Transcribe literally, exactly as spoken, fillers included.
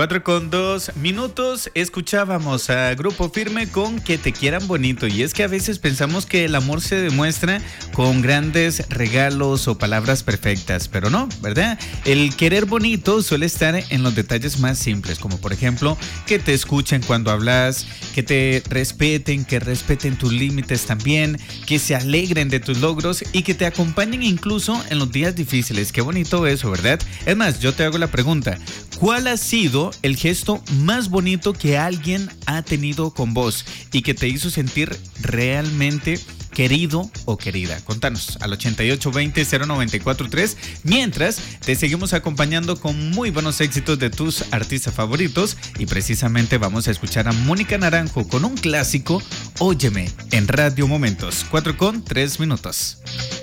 Cuatro con dos minutos, escuchábamos a Grupo Firme con Que te quieran bonito. Y es que a veces pensamos que el amor se demuestra con grandes regalos o palabras perfectas, pero no, ¿verdad? El querer bonito suele estar en los detalles más simples, como por ejemplo, que te escuchen cuando hablas, que te respeten, que respeten tus límites también, que se alegren de tus logros y que te acompañen incluso en los días difíciles. Qué bonito eso, ¿verdad? Es más, yo te hago la pregunta, ¿cuál ha sido el gesto más bonito que alguien ha tenido con vos y que te hizo sentir realmente querido o querida? Contanos al ochenta y ocho veinte cero noventa y cuatro tres, mientras te seguimos acompañando con muy buenos éxitos de tus artistas favoritos, y precisamente vamos a escuchar a Mónica Naranjo con un clásico, Óyeme, en Radio Momentos. Cuatro con tres minutos.